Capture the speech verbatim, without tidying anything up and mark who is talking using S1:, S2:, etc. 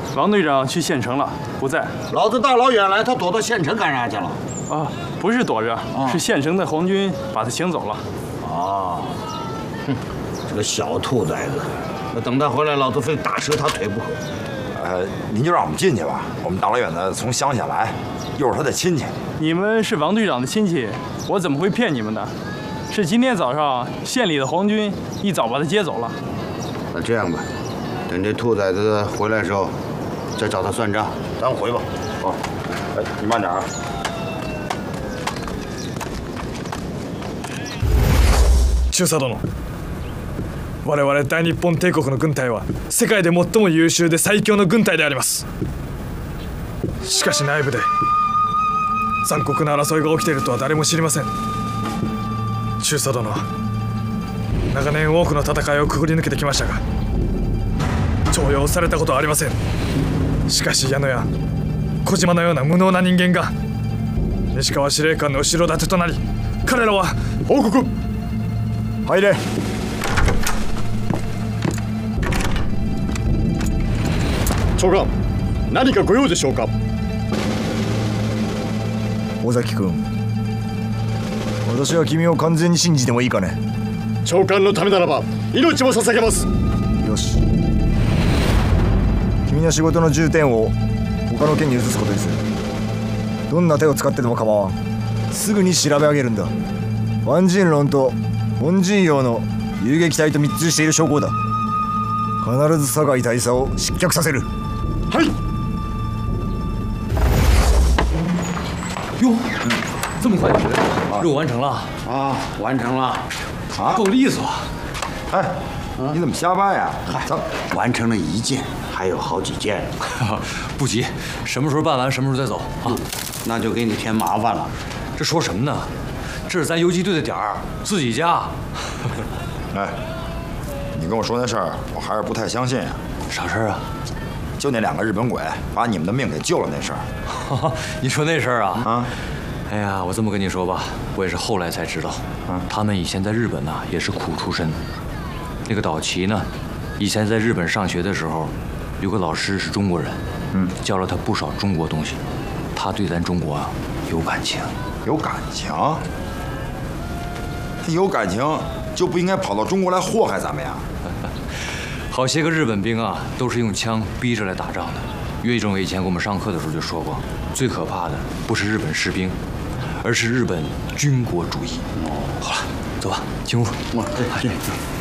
S1: 王队长去县城了，不在。
S2: 老子大老远来，他躲到县城干啥去了？
S1: 啊，不是躲着，
S2: 啊、
S1: 是县城的皇军把他请走了。
S2: 哦，哼，这个小兔崽子，那等他回来，老子非打折他腿不可。
S3: 呃，您就让我们进去吧。我们大老远的从乡下来，又是他的亲戚。
S1: 你们是王队长的亲戚，我怎么会骗你们呢？是今天早上县里的皇军一早把他接走了。
S2: 那这样吧，等这兔崽子回来的时候，再找他算账。咱回吧。
S3: 哦，哎，你慢点啊。
S4: 中佐殿、我々大日本帝国の軍隊は世界で最も優秀で最強の軍隊であります。しかし内部で残酷な争いが起きているとは誰も知りません。中佐殿は長年多くの戦いをくぐり抜けてきましたが、重用されたことはありません。しかし矢野や小島のような無能な人間が西川司令官の後ろ盾となり、彼らは報告。入れ。
S5: 長官、何かご用でしょうか。
S6: 尾崎君、私は君を完全に信じてもいいかね。
S5: 長官のためならば命も捧げます。
S6: よし、君の仕事の重点を他の県に移すことにする。どんな手を使ってでも構わん。すぐに調べ上げるんだ。ワンジンロンと本陣陽の遊撃隊と密通している証拠だ。必ず酒井大佐を失脚させる。
S5: はい。
S7: 哟，嗯，这么快就任务完成了
S2: 啊？完成了，
S3: 啊，
S7: 够利索。
S3: 哎，你怎么瞎掰呀？
S2: 嗨，完成了一件，还有好几件。
S7: 不急，什么时候办完，什么时候再走啊？
S2: 那就给你添麻烦了。
S7: 这说什么呢？这是咱游击队的点儿，自己家。
S3: 哎，你跟我说那事儿，我还是不太相信呀。
S7: 啥事儿啊？
S3: 就那两个日本鬼把你们的命给救了那事儿。
S7: 你说那事儿啊？
S3: 啊！
S7: 哎呀，我这么跟你说吧，我也是后来才知道，
S3: 啊，
S7: 他们以前在日本呢也是苦出身。那个岛崎呢，以前在日本上学的时候，有个老师是中国人，
S3: 嗯，
S7: 教了他不少中国东西，他对咱中国啊有感情。
S3: 有感情？他有感情就不应该跑到中国来祸害咱们呀！
S7: 好些个日本兵啊，都是用枪逼着来打仗的。岳政委以前给我们上课的时候就说过，最可怕的不是日本士兵，而是日本军国主义。好了，走吧，进屋。
S2: 我这这。